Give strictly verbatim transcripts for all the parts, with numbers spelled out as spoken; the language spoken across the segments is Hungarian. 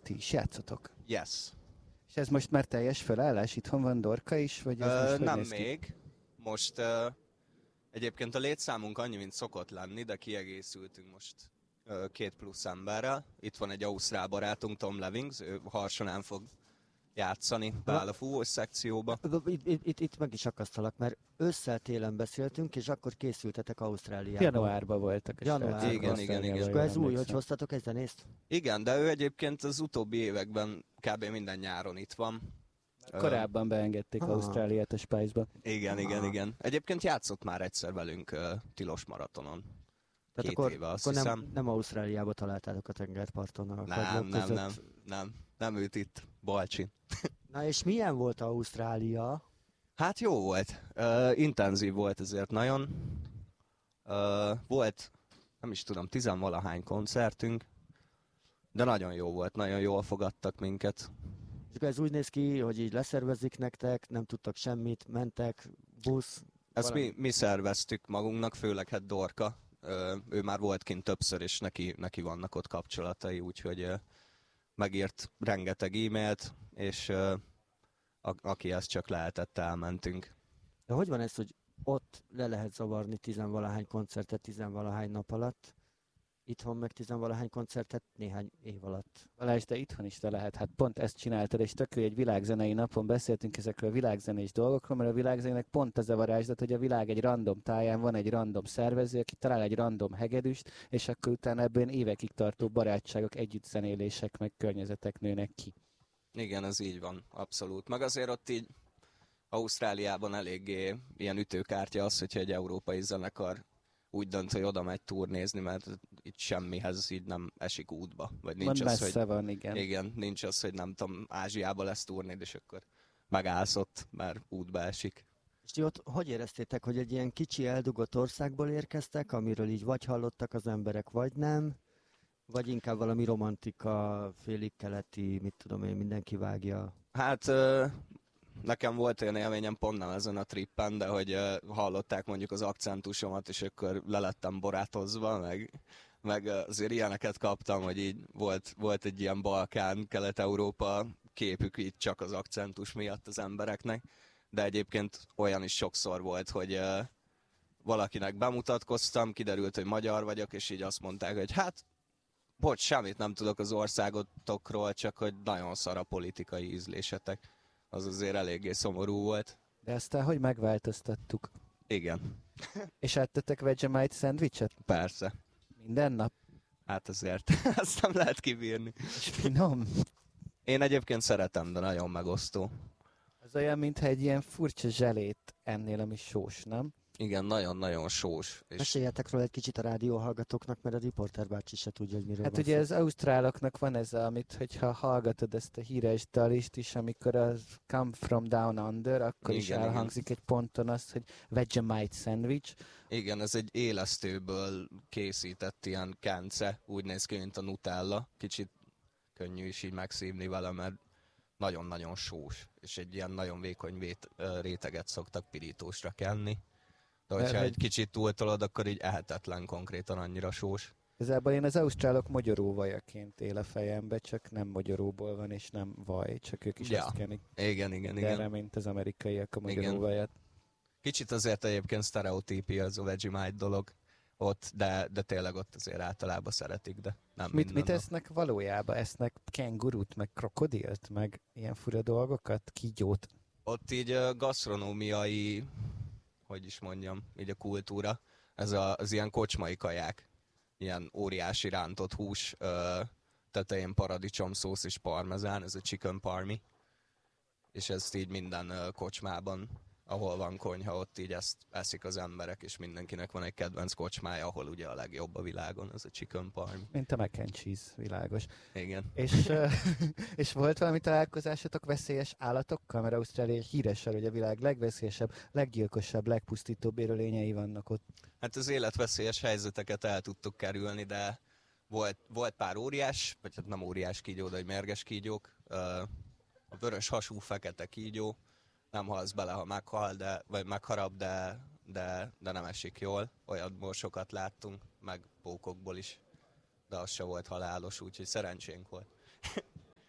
ti is játszotok. Yes. És ez most már teljes felállás? Itthon van Dorka is? Vagy ez Uh, most nem néz ki? még. Most uh, egyébként a létszámunk annyi, mint szokott lenni, de kiegészültünk most uh, két plusz emberrel. Itt van egy ausztrál barátunk, Tom Levings, ő Harsonán fog játszani, beáll a fúvós szekcióba. Itt, itt, itt, itt meg is akasztalak, mert ősszel-télen beszéltünk, és akkor készültetek Ausztráliába. Januárban voltak. Januárban. Igen, igen, igen. És akkor ez új, hogy hoztatok egy zenészt? Igen, de ő egyébként az utóbbi években kb. Minden nyáron itt van. Korábban beengedték Ah. Ausztráliát a Spice-ba. Igen, igen, Ah. igen. Egyébként játszott már egyszer velünk uh, Tilos Maratonon. Tehát Két akkor, éve, azt akkor hiszem. nem, nem Ausztráliába találtátok a tengerparton? A Nem, kagylók nem, között. nem, nem. Nem ült itt, Balcsin. Na és milyen volt Ausztrália? Hát jó volt. Uh, intenzív volt ezért nagyon. Uh, volt, nem is tudom, tizenvalahány koncertünk, de nagyon jó volt, nagyon jól fogadtak minket. És akkor ez úgy néz ki, hogy így leszervezik nektek, nem tudtak semmit, mentek, busz. Ezt valami. mi, mi szerveztük magunknak, főleg hát Dorka. Uh, ő már volt kint többször, és neki, neki vannak ott kapcsolatai, úgyhogy uh, megírt rengeteg e-mailt, és uh, a, akihez csak lehetett, elmentünk. De hogy van ez, hogy ott le lehet zavarni tizenvalahány koncertet tizenvalahány nap alatt, itthon meg tizenvalahány koncertet néhány év alatt? Balázs, de itthon is te lehet. Hát pont ezt csináltad, és tök jó, egy világzenei napon beszéltünk ezekről a világzenés dolgokról, mert a világzenének pont ez a varázslat, hogy a világ egy random táján van egy random szervező, aki talál egy random hegedűst, és akkor utána ebből évekig tartó barátságok, együttzenélések, meg környezetek nőnek ki. Igen, ez így van, abszolút. Meg azért ott így Ausztráliában eléggé ilyen ütőkártya az, hogyha egy európai zenekar úgy dönt, hogy oda megy turnézni, mert itt semmihez így nem esik útba. Vagy nincs Van az, messze hogy, van, igen. igen, nincs az, hogy nem tudom, Ázsiába lesz turnéd, és akkor megállsz ott, mert útba esik. És ti ott hogy éreztétek, hogy egy ilyen kicsi eldugott országból érkeztek, amiről így vagy hallottak az emberek, vagy nem? Vagy inkább valami romantika, félig keleti, mit tudom én, mindenki vágja? Hát ö, nekem volt olyan élményem pont nem ezen a trippen, de hogy ö, hallották mondjuk az akcentusomat, és akkor lelettem borátozva, meg, meg azért ilyeneket kaptam, hogy így volt, volt egy ilyen Balkán, Kelet-Európa képük így csak az akcentus miatt az embereknek, de egyébként olyan is sokszor volt, hogy ö, valakinek bemutatkoztam, kiderült, hogy magyar vagyok, és így azt mondták, hogy hát bocs, semmit nem tudok az országotokról, csak hogy nagyon szar a politikai ízlésetek. Az azért eléggé szomorú volt. De aztán hogy megváltoztattuk? Igen, És ettetek Vegemite szendvicset? persze. Minden nap? Hát azért ezt nem lehet kibírni. És finom? Én egyébként szeretem, de nagyon megosztó. Az olyan, mintha egy ilyen furcsa zselét ennél, ami sós, nem? Igen, nagyon-nagyon sós. És Meséljetek róla egy kicsit a rádióhallgatóknak, mert a riporter bácsi se tudja, hogy miről Hát van ugye szó. az ausztráloknak van ez, amit, hogyha hallgatod ezt a híres dalist is, amikor az Come From Down Under, akkor Igen, is igen. elhangzik egy ponton azt, hogy Vegemite sandwich. igen, ez egy élesztőből készített ilyen kence, úgy néz ki, mint a Nutella. Kicsit könnyű is így megszívni vele, mert nagyon-nagyon sós, és egy ilyen nagyon vékony vét, ö, réteget szoktak pirítósra kenni. De hogyha Mert egy hogy- kicsit túltolod, akkor így ehetetlen konkrétan, annyira sós. Igazából én az ausztrálok mogyoró vajaként él a fejembe, csak nem mogyoróból van, és nem vaj, csak ők is Ja, azt kenik. Igen, igen, De igen. erre, mint az amerikaiak a Igen. mogyoró vajat. Kicsit azért egyébként sztereotípia az a Vegemite dolog ott, de, de tényleg ott azért általában szeretik, de nem Mit, minden mit nap. esznek valójában? Esznek kengurút, meg krokodilt, meg ilyen fura dolgokat? Kígyót? Ott így a gasztronómiai, hogy is mondjam, így a kultúra, ez a, az ilyen kocsmai kaják, ilyen óriási rántott hús, ö, tetején paradicsomszósz és parmezán, ez a chicken parmi, és ezt így minden ö, kocsmában, ahol van konyha, ott így ezt eszik az emberek, és mindenkinek van egy kedvenc kocsmája, ahol ugye a legjobb a világon, ez a chicken parmi. Mint a mac and cheese, világos. Igen. És, ö, és volt valami találkozásatok veszélyes állatokkal? Mert Ausztrália híres arra, hogy a világ legveszélyesebb, leggyilkosabb, legpusztítóbb élőlényei vannak ott. Hát az életveszélyes helyzeteket el tudtuk kerülni, de volt, volt pár óriás, vagy hát nem óriás kígyó, de egy mérges kígyók. Ö, A vörös hasú fekete kígyó, nem halsz bele, ha meghal, de, vagy megharap, de, de, de nem esik jól. Olyanból sokat láttunk, meg pókokból is, de az se volt halálos, úgyhogy szerencsénk volt.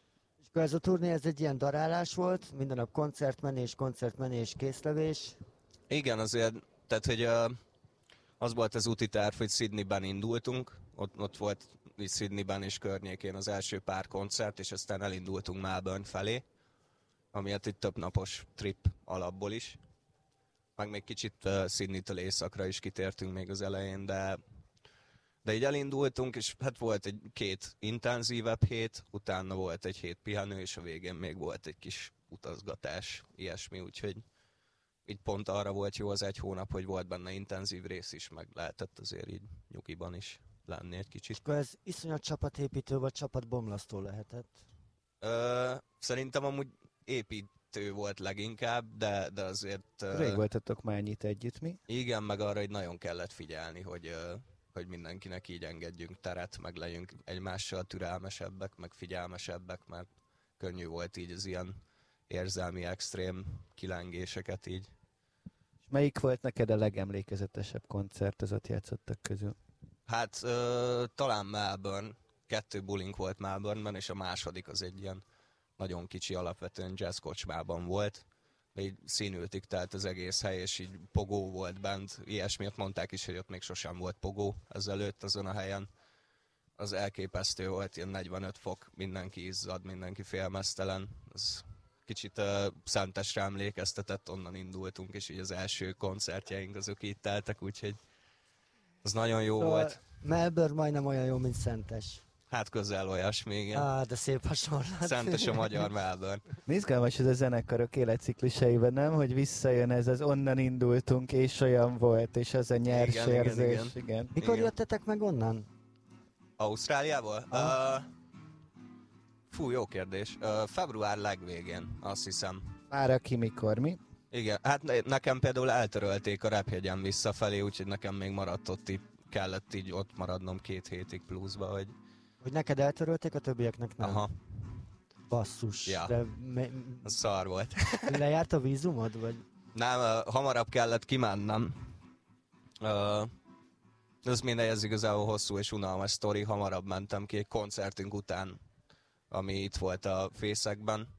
Ez a turné, ez egy ilyen darálás volt, minden nap koncertmenés, koncertmenés, készlevés. Igen, azért, tehát hogy uh, az volt az úti terv, hogy Sydneyben indultunk, ott, ott volt így Sydneyben és környékén az első pár koncert, és aztán elindultunk Melbourne felé, ami hát egy több napos trip alapból is. Meg még kicsit uh, Sydney-től északra is kitértünk még az elején, de, de így elindultunk, és hát volt egy két intenzívebb hét, utána volt egy hét pihenő, és a végén még volt egy kis utazgatás, ilyesmi, úgyhogy így pont arra volt jó az egy hónap, hogy volt benne intenzív rész is, meg lehetett azért így nyugiban is lenni egy kicsit. Akkor ez iszonyat csapatépítő vagy csapatbomlasztó lehetett? Ö, szerintem amúgy építő volt leginkább, de, de azért... Rég voltatok már ennyit együtt, mi? Igen, meg arra, hogy nagyon kellett figyelni, hogy, hogy mindenkinek így engedjünk teret, meg legyünk egymással türelmesebbek, meg figyelmesebbek, mert könnyű volt így az ilyen érzelmi extrém kilengéseket így. És melyik volt neked a legemlékezetesebb koncert az ott játszottak közül? Hát ö, talán Melbourne, kettő bulink volt Melbourneben, és a második az egy ilyen nagyon kicsi, alapvetően jazz kocsmában volt. De így színültig telt az egész hely, és így pogó volt bent. Ilyesmiért mondták is, hogy ott még sosem volt pogó ezelőtt azon a helyen. Az elképesztő volt, ilyen negyvenöt fok, mindenki izzad, mindenki félmeztelen. Az kicsit uh, Szentesre emlékeztetett, onnan indultunk, és így az első koncertjeink azok így teltek, úgyhogy az nagyon jó szóval volt. Melbourne majdnem olyan jó, mint Szentes. Hát közel olyasmi, igen. Á, de szép hasonlat. Szentes a magyar Melbourne. Izgalmas ez a zenekarok életciklusaiban, nem? Hogy visszajön ez az onnan indultunk, és olyan volt, és az a nyers Igen, érzés. igen, igen. igen. Mikor Igen. jöttetek meg onnan? Ausztráliából? Ah. Uh, fú, jó kérdés. Uh, február legvégén, azt hiszem. Már aki mikor, mi? Igen, hát ne- nekem például eltörölték a Rephegyen visszafelé, úgyhogy nekem még maradt ott, így, kellett így ott maradnom két hétig pluszba, hogy... Hogy neked eltörölték, a többieknek nem? Aha, Basszus. Ja. De me- az szar volt. lejárt a vízumod? Vagy? Nem, uh, hamarabb kellett kimennem. Uh, ez mindegy, ez igazából hosszú és unalmas sztori. Hamarabb mentem ki egy koncertünk után, ami itt volt a Fészekben.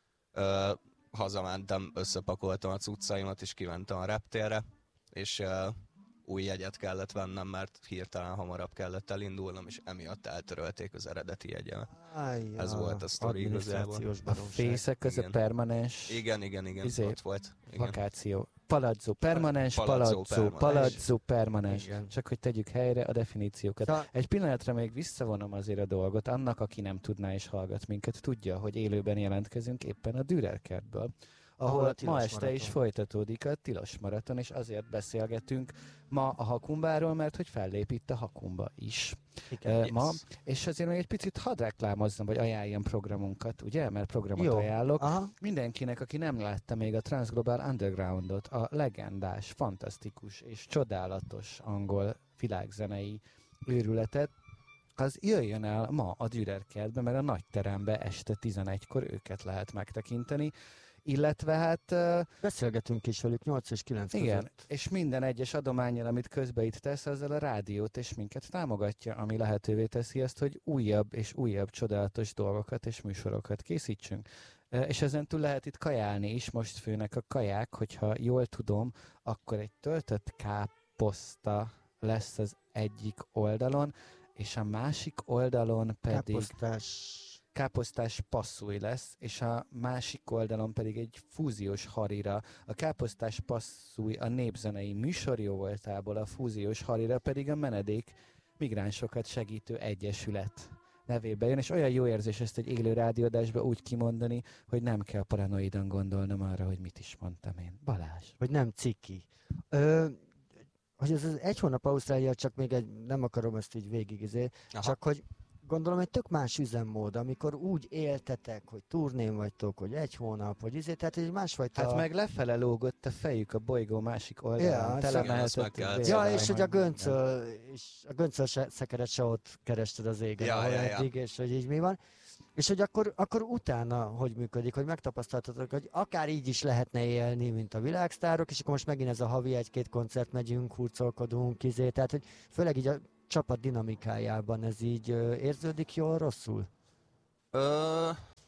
Uh, hazamentem, összepakoltam a cuccaimat, és kimentem a reptérre, és uh, új jegyet kellett vennem, mert hirtelen hamarabb kellett elindulnom, és emiatt eltörölték az eredeti jegyemet. Ájja, Ez volt a sztori igazából. adminisztrációs A baromság. fészek az Igen. a permanens Igen, igen, igen, Izé, ott volt. Igen. vakáció. Palazzo, permanens, Palazzo, palazzo, permanens. palazzo, permanens. Igen. Csak hogy tegyük helyre a definíciókat. Szóval- Egy pillanatra még visszavonom azért a dolgot. Annak, aki nem tudná és hallgat minket, tudja, hogy élőben jelentkezünk éppen a Dürer kertből, ahol, Ahol a ma tilos este maraton. is folytatódik a tilos maraton, és azért beszélgetünk ma a Hakumbáról, mert hogy fellép itt a Hakumba is Igen. uh, Yes. ma, és azért még egy picit hadd reklámozzam, vagy ajánljam programunkat, ugye? Mert programot Jó. ajánlok. Aha. Mindenkinek, aki nem látta még a Transglobal Undergroundot, a legendás, fantasztikus és csodálatos angol világzenei őrületet, az jöjjön el ma a Dürer kertbe, mert a nagy terembe este tizenegykor őket lehet megtekinteni, illetve hát uh, Beszélgetünk is velük nyolc és kilenc igen, között. és minden egyes adománnyal, amit közbe itt tesz, azzal a rádiót és minket támogatja, ami lehetővé teszi azt, hogy újabb és újabb csodálatos dolgokat és műsorokat készítsünk. E, És ezen túl lehet itt kajálni is, most főnek a kaják, hogyha jól tudom, akkor egy töltött káposzta lesz az egyik oldalon, és a másik oldalon pedig Káposztás. káposztás passzúj lesz, és a másik oldalon pedig egy fúziós harira. A káposztás passzúj a népzenei műsor jó voltából, a fúziós harira pedig a menedék migránsokat segítő egyesület nevébe jön, és olyan jó érzés ezt egy élő rádióadásba úgy kimondani, hogy nem kell paranoidan gondolnom arra, hogy mit is mondtam én. Balázs. Hogy nem ciki. Ö, hogy ez az egy hónap Ausztrália, csak még egy, nem akarom ezt így végigizé, Aha. csak hogy gondolom egy tök más üzemmód, amikor úgy éltetek, hogy turnén vagytok, hogy egy hónap, hogy izé, tehát egy másfajta... Hát meg lefele lógott a fejük a bolygó másik oldalán. Ja, tele igen, azt meg mehetett kell vérrel, Ja, és hogy a meg minden. göncöl, és a göncöl se- szekeret se ott kerested az égen, Ja, ahol ja, ja. eddig, és hogy így mi van. És hogy akkor, akkor utána hogy működik, hogy megtapasztaltatok, hogy akár így is lehetne élni, mint a világsztárok, és akkor most megint ez a havi egy-két koncert megyünk, hurcolkodunk, izé, tehát hogy főleg így a csapat dinamikájában ez így ö, érződik jól, rosszul? Ö,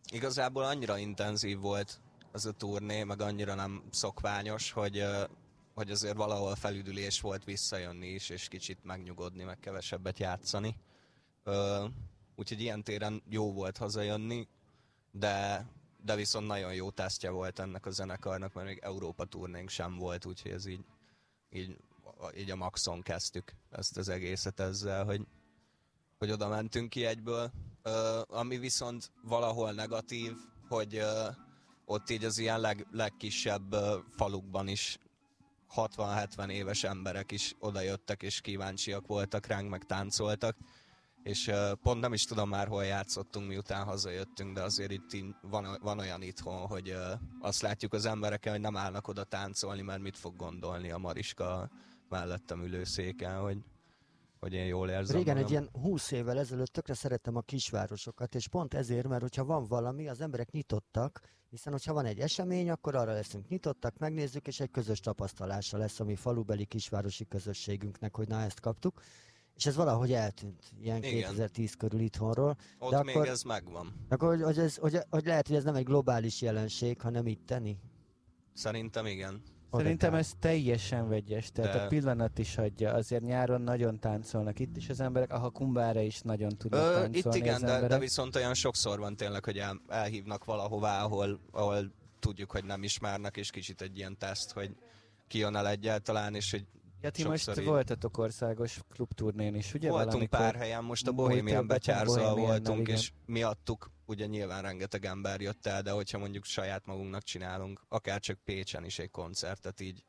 igazából annyira intenzív volt az a turné, meg annyira nem szokványos, hogy, hogy azért valahol felüdülés volt visszajönni is, és kicsit megnyugodni, meg kevesebbet játszani. Úgyhogy ilyen téren jó volt hazajönni, de, de viszont nagyon jó tesztje volt ennek a zenekarnak, mert még Európa turnénk sem volt, úgyhogy ez így, így, így a maxon kezdtük ezt az egészet ezzel, hogy, hogy oda mentünk ki egyből. Ami viszont valahol negatív, hogy ott így az ilyen leg, legkisebb falukban is hatvan-hetven éves emberek is odajöttek, és kíváncsiak voltak ránk, meg táncoltak. És uh, pont nem is tudom már, hol játszottunk, miután hazajöttünk, de azért itt van, van olyan itthon, hogy uh, azt látjuk az embereken, hogy nem állnak oda táncolni, mert mit fog gondolni a Mariska mellettem ülő széken, hogy, hogy én jól érzem Régen magam. egy ilyen húsz évvel ezelőtt tökre szerettem a kisvárosokat, és pont ezért, mert hogyha van valami, az emberek nyitottak, hiszen hogyha van egy esemény, akkor arra leszünk nyitottak, megnézzük, és egy közös tapasztalása lesz a mi falubeli kisvárosi közösségünknek, hogy na ezt kaptuk. És ez valahogy eltűnt, ilyen igen. kétezer-tíz körül itthonról. Ott de még akkor, ez megvan. Akkor, hogy, hogy, ez, hogy, hogy lehet, hogy ez nem egy globális jelenség, hanem itteni? Szerintem igen. Szerintem ez teljesen vegyes, tehát de... a pillanat is adja. Azért nyáron nagyon táncolnak itt is az emberek, a Hakumbára is nagyon tudnak Ö, táncolni Itt igen, az de, emberek. de viszont olyan sokszor van tényleg, hogy el, elhívnak valahová, ahol, ahol tudjuk, hogy nem ismernek, és kicsit egy ilyen teszt, hogy ki jön el egyáltalán, és hogy ja, ti most így... voltatok országos klubturnén is, ugye? Voltunk valamikor? Pár helyen, most a Bohemian Betyárzal voltunk, igen. És miattuk ugye nyilván rengeteg ember jött el, de hogyha mondjuk saját magunknak csinálunk, akár csak Pécsen is egy koncertet, így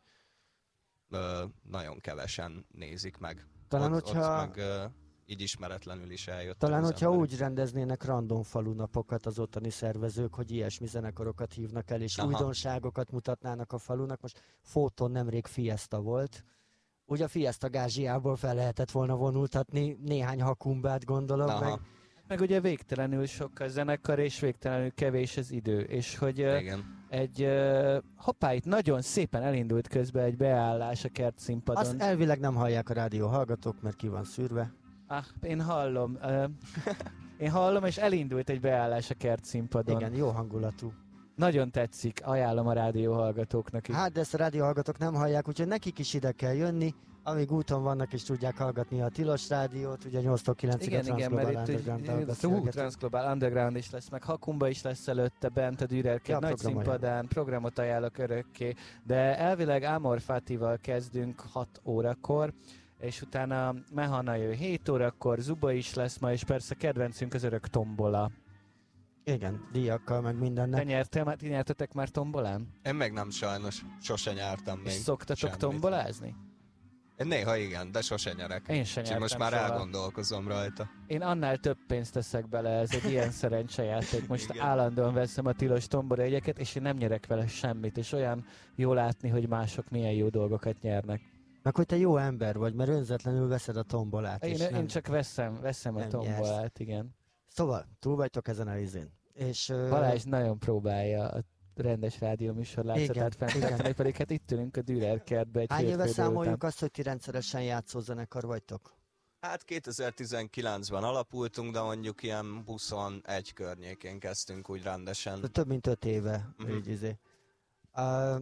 ö, nagyon kevesen nézik meg. Talán, ott, hogyha... ott meg ö, így ismeretlenül is eljöttek. Talán, hogyha emberek. úgy rendeznének random falunapokat az ottani szervezők, hogy ilyesmi zenekarokat hívnak el, és Aha. újdonságokat mutatnának a falunak. Most Fóton nemrég Fiesta volt. Ugye a Fiesta gázsiából fel lehetett volna vonultatni néhány Hakumbát, gondolom. Meg... meg ugye végtelenül sok a zenekar, és végtelenül kevés az idő. És hogy Igen. egy uh, hoppá, itt nagyon szépen elindult közben egy beállás a kertszínpadon. Azt elvileg nem hallják a rádió hallgatók, mert ki van szűrve. Ah, én hallom. Uh, én hallom, és elindult egy beállás a kertszínpadon. Igen, jó hangulatú. Nagyon tetszik, ajánlom a rádió hallgatóknak is. Hát, de ezt a rádió hallgatók nem hallják, úgyhogy nekik is ide kell jönni, amíg úton vannak és tudják hallgatni a Tilos rádiót, ugye nyolctól kilencig a Transglobal Underground-tal Transglobal Underground is lesz, meg Hakumba is lesz előtte bent a Dürerked ja, nagy színpadán, programot ajánlok örökké, de elvileg Amor Fatival kezdünk hat órakor, és utána Mehana jön hét órakor, Zuba is lesz ma, és persze kedvencünk az örök tombola. Igen, díjakkal, meg mindennek. Te nyertél, ti nyertetek már tombolán? Én meg nem sajnos, sose nyertem még. És szoktatok semmit. Tombolázni? Én néha igen, de sose nyerek. Én sem nyertem most már soha. elgondolkozom rajta. Én annál több pénzt teszek bele, ez egy ilyen szerencsejáték. Most igen. Állandóan veszem a tilos tombola jegyeket, és én nem nyerek vele semmit, és olyan jó látni, hogy mások milyen jó dolgokat nyernek. Meg hogy te jó ember vagy, mert önzetlenül veszed a tombolát. Én, és én nem, csak veszem, veszem a tombolát, nyersz. Igen. Szóval, túl vagytok ezen a izén. És, Balázs uh... nagyon próbálja a rendes rádió műsor látszatát fenntartani, pedig hát itt ülünk a Dürerkertbe egy Hány éve számoljuk azt, hogy ti rendszeresen játszózenekar vagytok? Hát kétezer-tizenkilencben alapultunk, de mondjuk ilyen huszonegy környékén kezdtünk úgy rendesen. De több mint öt éve. Uh-huh. Így izé. Uh,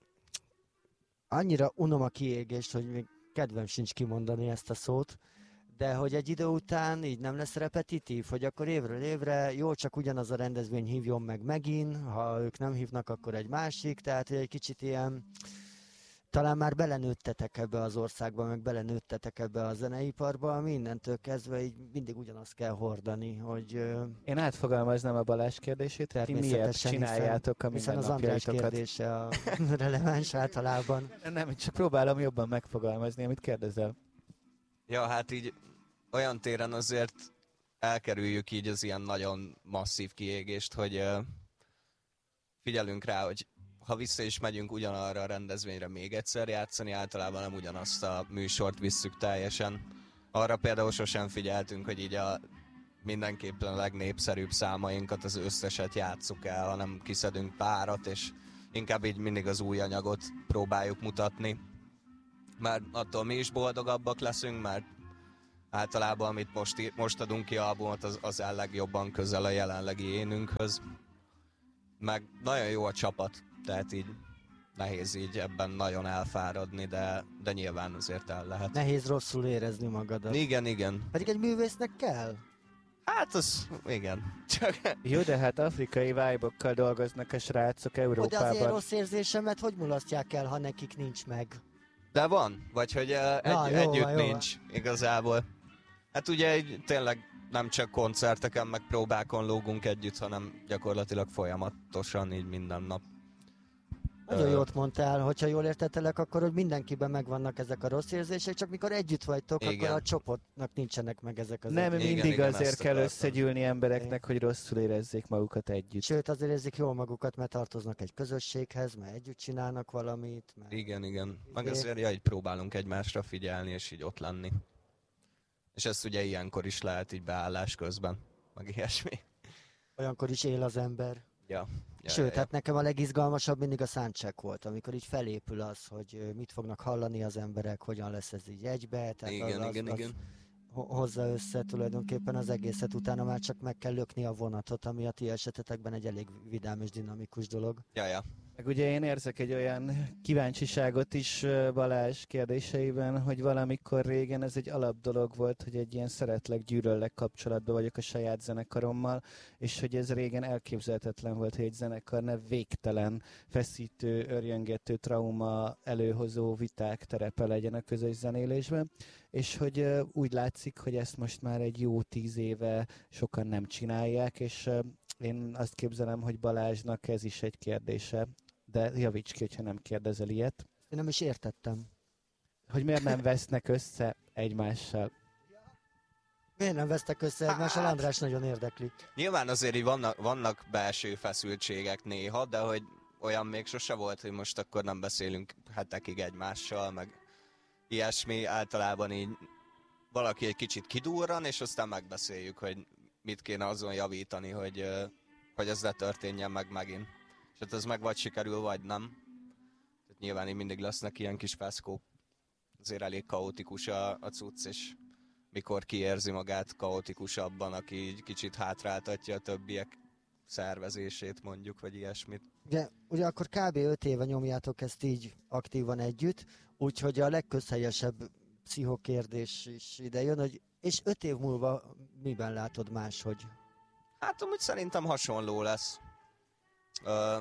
annyira unom a kiégést, hogy még kedvem sincs kimondani ezt a szót, de hogy egy idő után így nem lesz repetitív, hogy akkor évről évre jó, csak ugyanaz a rendezvény hívjon meg megint, ha ők nem hívnak, akkor egy másik, tehát hogy egy kicsit ilyen, talán már belenőttetek ebbe az országba, meg belenőttetek ebbe a zeneiparba, mindentől kezdve így mindig ugyanazt kell hordani, hogy... Én átfogalmaznám a Balázs kérdését, ti miért csináljátok a hiszen az András kérdése a releváns általában. Nem, csak próbálom jobban megfogalmazni, amit kérdezel. Ja, hát így olyan téren azért elkerüljük így az ilyen nagyon masszív kiégést, hogy uh, figyelünk rá, hogy ha vissza is megyünk ugyanarra a rendezvényre még egyszer játszani, általában nem ugyanazt a műsort visszük teljesen. Arra például sosem figyeltünk, hogy így a mindenképpen a legnépszerűbb számainkat, az összeset játsszuk el, hanem kiszedünk párat, és inkább így mindig az új anyagot próbáljuk mutatni. Mert attól mi is boldogabbak leszünk, mert általában, amit most, most adunk ki albumot, az, az áll legjobban közel a jelenlegi énünkhöz. meg nagyon jó a csapat, tehát így nehéz így ebben nagyon elfáradni, de, de nyilván azért el lehet. Nehéz rosszul érezni magadat. Igen, igen. Pedig egy művésznek kell. Hát az, igen. Csak... Jó, de hát afrikai vibe-okkal dolgoznak a srácok Ó, de azért Európában. rossz érzésemet hogy mulasztják el, ha nekik nincs meg? De van, vagy hogy uh, egy, Na, jó együtt van, jó nincs igazából. Hát ugye így, tényleg nem csak koncerteken, meg próbákon lógunk együtt, hanem gyakorlatilag folyamatosan, így minden nap. Nagyon Ö, jót mondtál, hogyha jól értettelek, akkor hogy mindenkiben megvannak ezek a rossz érzések, csak mikor együtt vagytok, Igen. akkor a csoportnak nincsenek meg ezek az Nem, érzések. Igen, mindig igen, azért ezt kell akartam. összegyűlni embereknek, hogy rosszul érezzék magukat együtt. Sőt, azért érzik jól magukat, mert tartoznak egy közösséghez, mert együtt csinálnak valamit. Mert... Igen, igen. Meg Izé- azért ja, így próbálunk egymásra figyelni, és így ott lenni. És ezt ugye ilyenkor is lehet így beállás közben, meg ilyesmi. Olyankor is él az ember. Ja. Ja, Sőt, ja, ja. hát nekem a legizgalmasabb mindig a soundcheck volt, amikor így felépül az, hogy ö, mit fognak hallani az emberek, hogyan lesz ez így egybe. Tehát Igen, az, igen, az, igen. Az ho- hozza össze tulajdonképpen az egészet, utána már csak meg kell lökni a vonatot, ami a ti esetetekben egy elég vidám és dinamikus dolog. Ja, ja. Meg ugye én érzek egy olyan kíváncsiságot is ö, Balázs kérdéseiben, hogy valamikor régen ez egy alapdolog volt, hogy egy ilyen szeretlek-gyűlöllek kapcsolatban vagyok a saját zenekarommal, és hogy ez régen elképzelhetetlen volt, hogy egy zenekar ne végtelen, feszítő, örjöngető, trauma előhozó viták terepe legyen a közös zenélésben, és hogy ö, úgy látszik, hogy ezt most már egy jó tíz éve sokan nem csinálják, és ö, én azt képzelem, hogy Balázsnak ez is egy kérdése, de javíts ki, hogyha nem kérdezel ilyet, Én nem is értettem. hogy miért nem vesznek össze egymással. Miért nem vesztek össze egymással? Hát- András nagyon érdekli. Nyilván azért így vannak, vannak belső feszültségek néha, de hogy olyan még sose volt, hogy most akkor nem beszélünk hetekig egymással, meg ilyesmi. Általában így valaki egy kicsit kidurran, és aztán megbeszéljük, hogy mit kéne azon javítani, hogy, ö, hogy ez ne történjen meg megint. És hát ez meg vagy sikerül, vagy nem. Tehát nyilván így mindig lesznek ilyen kis feszkók. Azért elég kaotikus a, a cucc, és mikor kiérzi magát kaotikusabban, aki így kicsit hátráltatja a többiek szervezését mondjuk, vagy ilyesmit. Ugye, ugye akkor kb. öt éve nyomjátok ezt így aktívan együtt, úgyhogy a legközhelyesebb pszichokérdés is ide jön, hogy és öt év múlva miben látod máshogy? Hát amúgy szerintem hasonló lesz. Ö,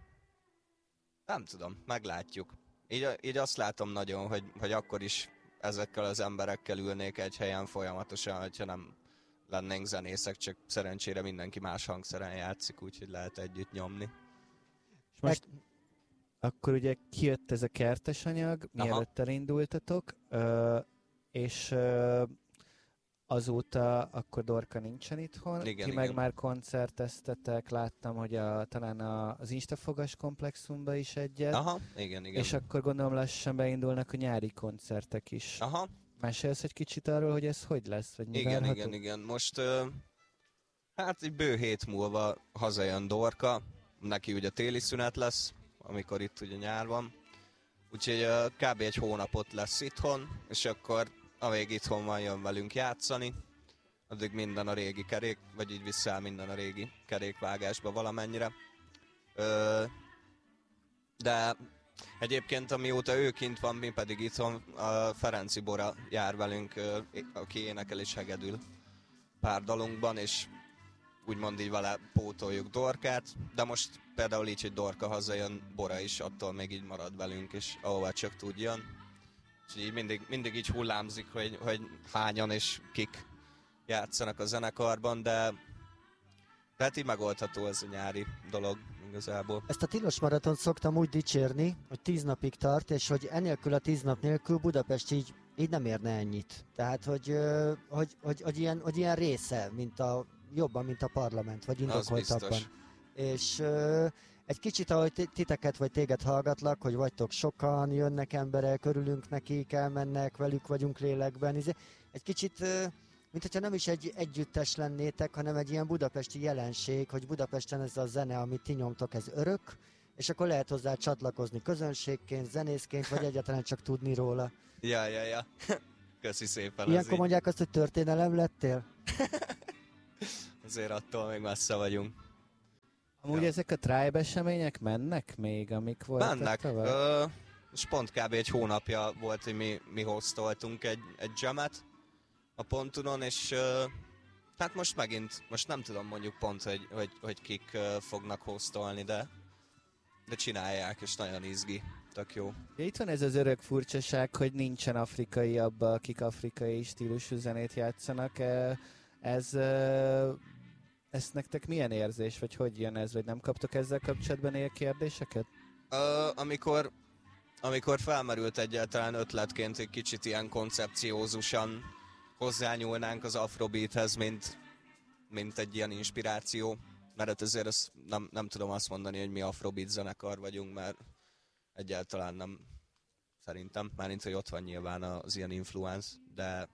nem tudom, meglátjuk. Így, így azt látom nagyon, hogy, hogy akkor is ezekkel az emberekkel ülnék egy helyen folyamatosan, hogyha nem lennénk zenészek, csak szerencsére mindenki más hangszeren játszik, úgyhogy lehet együtt nyomni. És most akkor ugye kijött ez a kertes anyag, Aha. mielőtt elindultatok, ö, és ö, azóta akkor Dorka nincsen itthon, Igen, ti meg igen. már koncerteztetek, láttam, hogy a, talán a, az Instafogas komplexumba is egyet, Aha, igen, igen. és akkor gondolom lassan beindulnak a nyári koncertek is. Aha, Mesélsz egy kicsit arról, hogy ez hogy lesz? Vagy mi igen, várható? igen, igen. Most ö, hát egy bő hét múlva hazajön Dorka, neki ugye téli szünet lesz, amikor itt ugye nyár van. Úgyhogy ö, kb. Egy hónapot lesz itthon, és akkor amíg itthon van, jön velünk játszani. Addig minden a régi kerék, vagy így visszaáll minden a régi kerékvágásba valamennyire. Ö, de egyébként amióta ő kint van, mi pedig itthon, a Ferenci Bora jár velünk, ö, aki énekel és hegedül pár dalunkban, és úgymond így vele pótoljuk Dorkát, de most például így, hogy Dorka hazajön, Bora is attól még így marad velünk, és ahova csak tud jön. És így mindig, mindig így hullámzik, hogy, hogy hányan és kik játszanak a zenekarban, de, de hát így megoldható ez a nyári dolog igazából. Ezt a tilos maratont szoktam úgy dicsérni, hogy tíz napig tart, és hogy enélkül a tíz nap nélkül Budapest így, így nem érne ennyit. Tehát, hogy, ö, hogy, hogy, hogy, ilyen, hogy ilyen része, mint a, jobban, mint a parlament, vagy Az indokoltabban. biztos. És ö, egy kicsit, ahogy ti- titeket vagy téged hallgatlak, hogy vagytok sokan, jönnek emberek, örülünk nekik, elmennek, velük vagyunk lélekben. izé- Egy kicsit, ö, mint hogyha nem is egy együttes lennétek, hanem egy ilyen budapesti jelenség, hogy Budapesten ez a zene, amit ti nyomtok, ez örök, és akkor lehet hozzá csatlakozni közönségként, zenészként, vagy egyáltalán csak tudni róla. Ja, ja, ja. Köszi szépen. ez Ilyenkor így. mondják azt, hogy történelem lettél? Azért attól még messze vagyunk. Amúgy Ja. ezek a Tribe események mennek még, amik voltak Mennek. tavaly? Ö, és pont kb. Egy hónapja volt, hogy mi, mi hostoltunk egy, egy jamet a Pontunon, és ö, hát most megint, most nem tudom mondjuk pont, hogy, hogy, hogy kik ö, fognak hostolni, de, de csinálják, és nagyon izgi. Tök jó. Ja, itt van ez az örök furcsaság, hogy nincsen afrikai abba, akik afrikai stílusú zenét játszanak. E, Ez, e, ez nektek milyen érzés, vagy hogy jön ez, vagy nem kaptok ezzel kapcsolatban ilyen kérdéseket? Ö, amikor, amikor felmerült egyáltalán ötletként, egy kicsit ilyen koncepciózusan hozzányúlnánk az afrobeathez, mint, mint egy ilyen inspiráció, mert hát azért azt nem, nem tudom azt mondani, hogy mi afrobeat zenekar vagyunk, mert egyáltalán nem szerintem, mármint, hogy ott van nyilván az ilyen influence, de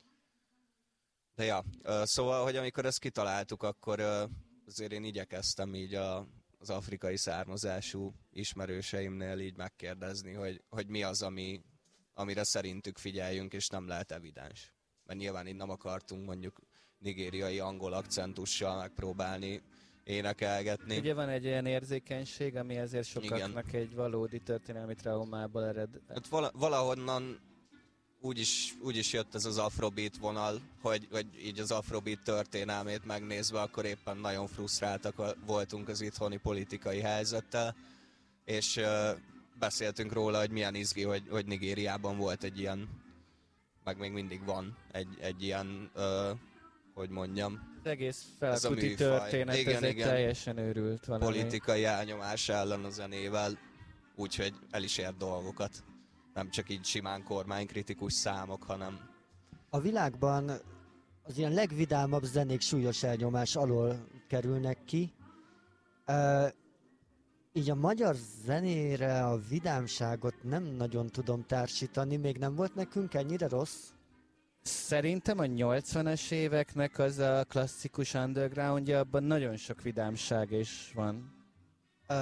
de ja, szóval, hogy amikor ezt kitaláltuk, akkor azért én igyekeztem így a, az afrikai származású ismerőseimnél így megkérdezni, hogy, hogy mi az, ami, amire szerintük figyeljünk, és nem lehet evidens. Mert nyilván így nem akartunk mondjuk nigériai angol akcentussal megpróbálni énekelgetni. Ugye van egy olyan érzékenység, ami ezért sokaknak Igen. egy valódi történelmi traumából ered. Hát vala, valahonnan úgy is, úgy is jött ez az afrobeat vonal, hogy, hogy így az afrobeat történelmét megnézve, akkor éppen nagyon frusztráltak voltunk az itthoni politikai helyzettel, és uh, beszéltünk róla, hogy milyen izgi, hogy, hogy Nigériában volt egy ilyen, meg még mindig van egy, egy ilyen, uh, hogy mondjam, Az egész ez a felkuti műfaj. történet, Igen, ez egy igen. teljesen őrült valami. Politikai elnyomás ellen a zenével, úgyhogy el is ért dolgokat. Nem csak így simán kormánykritikus számok, hanem... A világban az ilyen legvidámabb zenék súlyos elnyomás alól kerülnek ki. Uh, így a magyar zenére a vidámságot nem nagyon tudom társítani, még nem volt nekünk ennyire rossz? Szerintem a nyolcvanas éveknek az a klasszikus undergroundja, abban nagyon sok vidámság is van. Uh,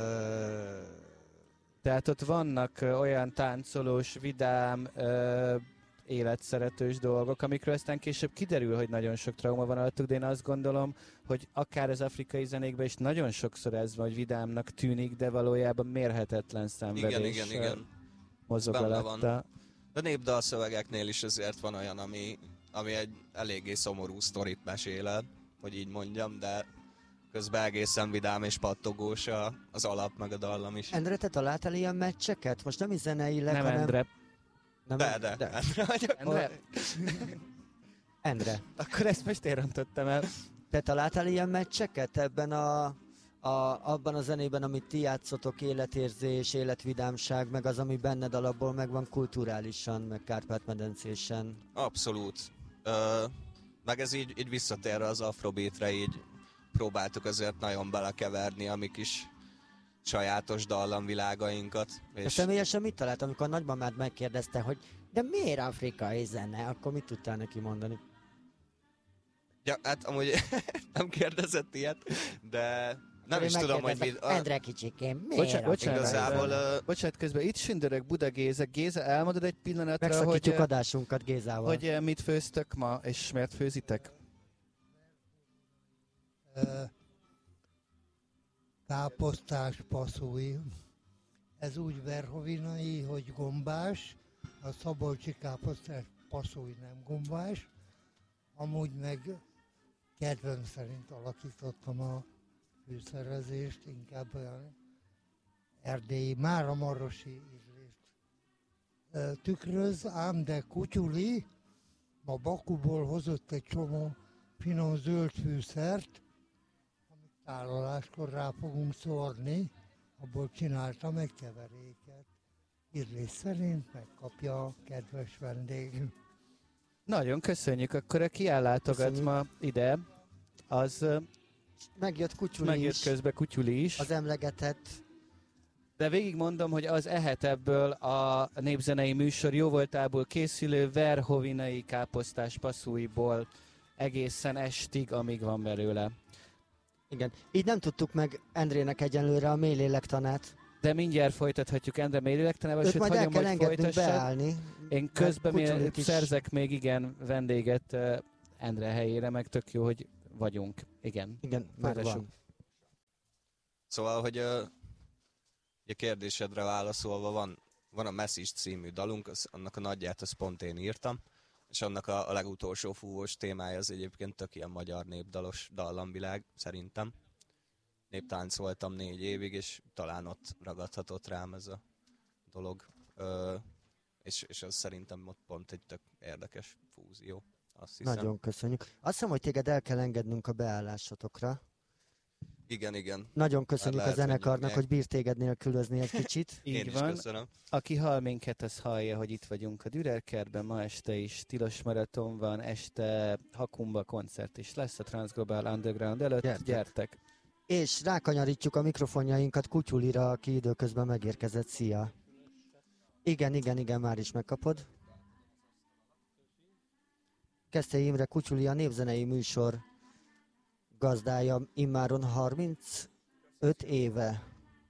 Tehát ott vannak ö, olyan táncolós, vidám, ö, életszeretős dolgok, amikről aztán később kiderül, hogy nagyon sok trauma van alattuk, de én azt gondolom, hogy akár az afrikai zenékben is nagyon sokszor ez van, hogy vidámnak tűnik, de valójában mérhetetlen szenvedés Igen, igen, igen. mozog Benne alatta. De népdalszövegeknél is azért van olyan, ami, ami egy eléggé szomorú sztorit mesél el, hogy így mondjam, de közben egészen vidám és pattogós a, az alap meg a dallam is. Endre, te találtál ilyen meccseket? Most nem is zeneileg, Nem, hanem... Endre. Nem, De, de, de. Endre vagyok. Endre. Endre, Akkor ezt most én rontottam el. te találtál ilyen meccseket ebben a, a, abban a zenében, amit ti játszotok, életérzés, életvidámság, meg az, ami benned alapból megvan kulturálisan, meg Kárpát-medencésen? Abszolút. Ö, meg ez így, így visszatérve az afrobeatre, így próbáltuk azért nagyon belekeverni a mi kis sajátos dallamvilágainkat. És És személyesen mit talált, amikor a nagymamád megkérdezte, hogy de miért afrikai zene? Akkor mit tudtál neki mondani? ja, hát amúgy nem kérdezett ilyet, de nem Én is tudom, hogy megkérdeztem, mit... Endre kicsikém, miért Bocsánat, afrikai bocsánat, Igazából... zene? ö, Bocsánat, közben itt sündörök Buda Géza. Géza, elmondod egy pillanatra, hogy, Megszakítjuk eh, adásunkat Gézával. hogy eh, mit főztök ma, és miért főzitek? Ö, káposztás passzúj. Ez úgy verhovinai, hogy gombás, a szabolcsi káposztás passzúj nem gombás. Amúgy meg kedvem szerint alakítottam a fűszerezést, inkább olyan erdélyi, máramarosi ízlést Ö, tükröz, ám de Kutyuli ma Bakuból hozott egy csomó finom zöld fűszert, amit tároláskor rá fogunk szórni, abból csináltam egy keveréket. Ízlés szerint megkapja a kedves vendég. Nagyon köszönjük, akkor aki ellátogat Köszönjük. ma ide, az eh, Megjött Kutyuli megjött is, közbe Kutyuli is. az emlegetett. De végig mondom, hogy az ehet ebből a népzenei műsor jóvoltából készülő verhovinai káposztás passzúiból egészen estig, amíg van belőle. Igen. Így nem tudtuk meg Endrének egyenlőre a mély lélektanát. De mindjárt folytathatjuk Endre mélylélektanával, Őt sőt, majd el hagyom, kell hogy engednünk folytassad. beállni. Én közben Mert még Kutyulit is- szerzek még igen vendéget uh, Endre helyére, meg tök jó, hogy vagyunk. Igen. Igen, Folytassuk. megvan. Szóval, hogy a, a kérdésedre válaszolva van, van a Messzis című dalunk, az, annak a nagyját azt pont én írtam, és annak a, a legutolsó fúvós témája az egyébként tök ilyen magyar népdalos dallamvilág, szerintem. Néptáncoltam négy évig, és talán ott ragadhatott rám ez a dolog. Ö, és, és az szerintem ott pont egy tök érdekes fúzió. Azt hiszem. Nagyon köszönjük. Azt hiszem, hogy téged el kell engednünk a beállásotokra. Igen, igen. Nagyon köszönjük lehet, a zenekarnak, hogy hogy bírt téged nélkülözni egy kicsit. Így Én is van. köszönöm. Aki hall minket, az hallja, hogy itt vagyunk a Dürerkertben, ma este is Tilos Maraton van, este Hakumba koncert is lesz a Transglobal Underground előtt, Gyertek. gyertek! És rákanyarítjuk a mikrofonjainkat Kutyulira, aki időközben megérkezett. Szia! Igen, igen, igen, már is megkapod. Keszthely Imre Kutyuli, a népzenei műsor gazdája immáron harmincöt éve.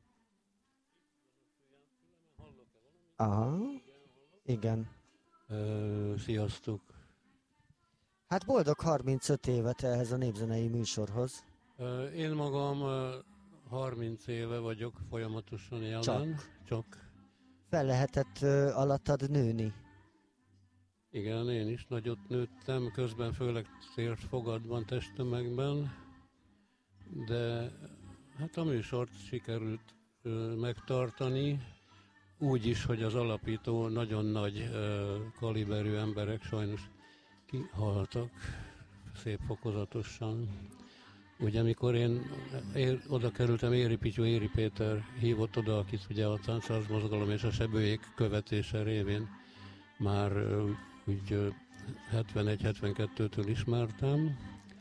Aha, igen. Ö, sziasztok! Hát boldog harmincöt évet ehhez a népzenei műsorhoz. Ö, én magam ö, harminc éve vagyok folyamatosan jelen. Csak. Csak. Fel lehetett ö, alattad nőni. Igen, én is nagyot nőttem, közben főleg térfogadban, testtömegben, de hát a műsort sikerült ö, megtartani, úgy is, hogy az alapító nagyon nagy ö, kaliberű emberek sajnos kihaltak szép fokozatosan. Ugye amikor én ér, oda kerültem, Éri Pityu, Éri Péter hívott oda, akit ugye a táncház mozgalom és a sebőjék követése révén már ö, úgy hetvenegy hetvenkettőtől ismertem,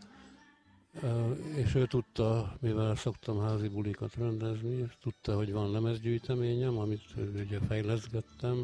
és ő tudta, mivel szoktam házi bulikat rendezni, és tudta, hogy van lemezgyűjteményem, amit ugye fejleszgettem.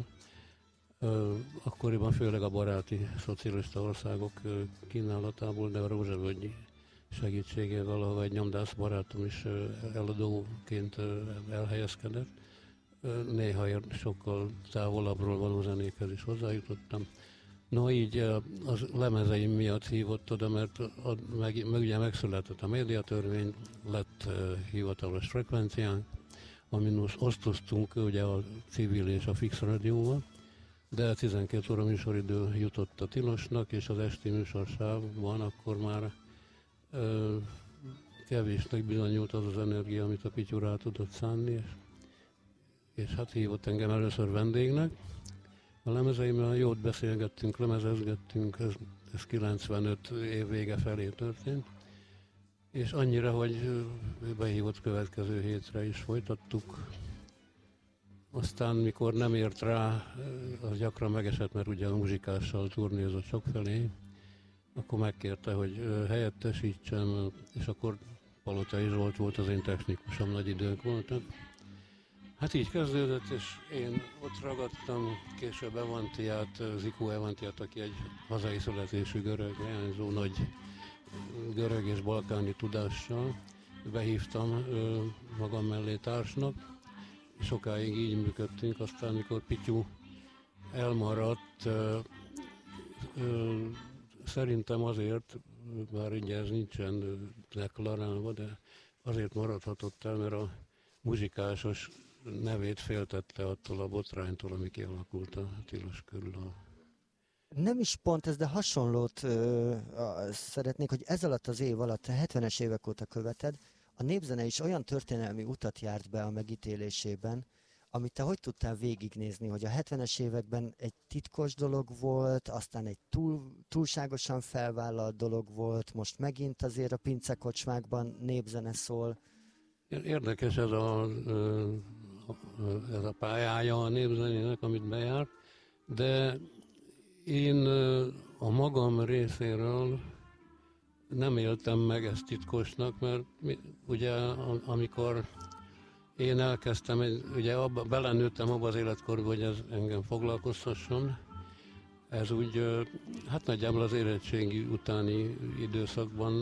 Akkoriban főleg a baráti szocialista országok kínálatából, de a Rózsavölgyi segítségével, ahol egy nyomdász barátom is eladóként elhelyezkedett. Néha sokkal távolabbról való zenékhez is hozzájutottam. No, így az lemezeim miatt hívott oda, mert meg, meg ugye megszületett a médiatörvény, lett uh, hivatalos frekvenciánk, amin osztoztunk ugye a civil és a fix rádióval, de tizenkét óra műsoridő jutott a tilosnak, és az esti műsorsávban akkor már uh, kevésnek bizonyult az az energia, amit a Pityu rá tudott szánni, és, és hát hívott engem először vendégnek. A lemezeimmel jót beszélgettünk, lemezezgettünk, ez, ez kilencvenöt év vége felé történt, és annyira, hogy behívott következő hétre is folytattuk. Aztán, mikor nem ért rá, az gyakran megesett, mert ugye a muzsikással turnézott sokfelé, akkor megkérte, hogy helyettesítsem, és akkor Palotai Zsolt volt az én technikusom, nagy idők voltak. Hát így kezdődött, és én ott ragadtam, később Evantiát, Zikó Evantiát, aki egy hazai születésű görög, leányzó nagy görög és balkáni tudással. Behívtam ö, magam mellé társnak, és sokáig így működtünk, aztán mikor Pityu elmaradt, ö, ö, szerintem azért, bár ugye ez nincsen deklarálva, de azért maradhatott el, mert a muzsikásos nevét féltette attól a botránytól, ami kialakult a tilos körül. A... Nem is pont ez, de hasonlót ö, a, szeretnék, hogy ez alatt az év alatt, a hetvenes évek óta követed, a népzene is olyan történelmi utat járt be a megítélésében, amit te hogy tudtál végignézni, hogy a hetvenes években egy titkos dolog volt, aztán egy túl, túlságosan felvállalt dolog volt, most megint azért a pincekocsmákban népzene szól. Érdekes ez a, ez a pályája a népzenének, amit bejárt, de én a magam részéről nem éltem meg ezt titkosnak, mert ugye amikor én elkezdtem, ugye abba, belenőttem abba az életkorba, hogy ez engem foglalkoztasson, ez úgy, hát nagyjából az érettségi utáni időszakban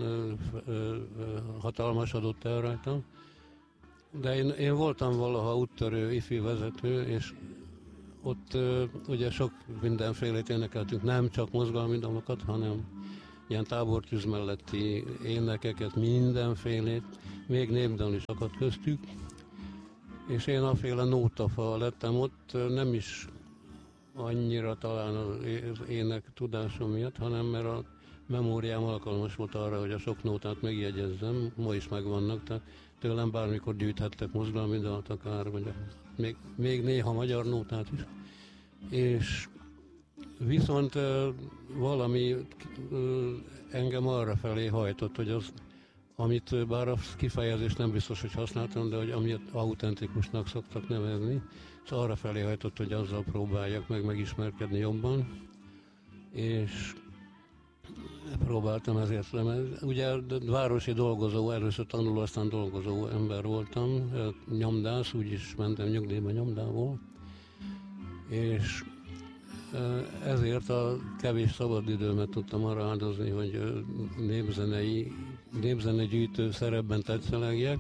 hatalmasodott el rajtam. De én, én voltam valaha úttörő ifi vezető, és ott ugye sok mindenfélét énekeltünk, nem csak mozgalmi dalokat, hanem ilyen tábortűz melletti énekeket, mindenfélét, még népdal is akadt köztük, és én aféle nótafa lettem ott, nem is annyira talán az ének tudásom miatt, hanem mert a memóriám alkalmas volt arra, hogy a sok nótát megjegyezzem, ma is megvannak, tehát tőlem bármikor gyűjthettek mozgalmi dalt akár, vagy még, még néha magyar nótát is. És viszont valami engem arra felé hajtott, hogy az, amit bár a kifejezést nem biztos, hogy használtam, de hogy amit autentikusnak szoktak nevezni, szóval arra felé hajtott, hogy azzal próbáljak meg megismerkedni jobban, és próbáltam ezért lemez. Ugye városi dolgozó, először tanuló, aztán dolgozó ember voltam, nyomdász, úgyis mentem nyugdíjba nyomdából, és ezért a kevés szabadidőmet tudtam arra áldozni, hogy népzenei, népzenegyűjtő szerepben tetszelegjek,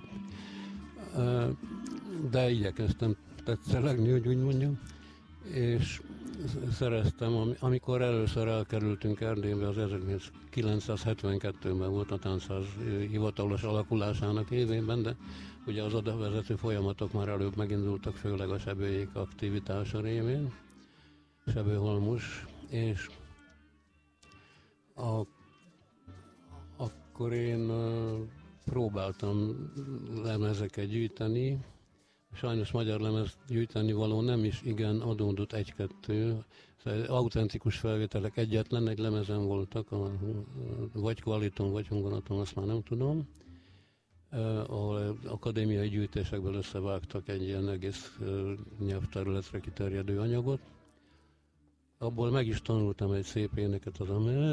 de igyekeztem tetszelegni, hogy úgy mondjam, és szereztem, amikor először elkerültünk Erdélybe, az ezerkilencszázhetvenkettőben volt a táncház hivatalos alakulásának évében, de ugye az oda vezető folyamatok már előbb megindultak, főleg a sebőjék aktivitása révén, Sebőhalmos, és a, akkor én próbáltam lemezeket gyűjteni, sajnos magyar lemez gyűjteni való nem is igen adódott egy-kettő. Autentikus felvételek egyetlen egy lemezen voltak, a, vagy Kvaliton, vagy Hungonaton, azt már nem tudom. Ahol akadémiai gyűjtésekből összevágtak egy ilyen egész nyelvterületre kiterjedő anyagot. Abból meg is tanultam egy szép éneket, az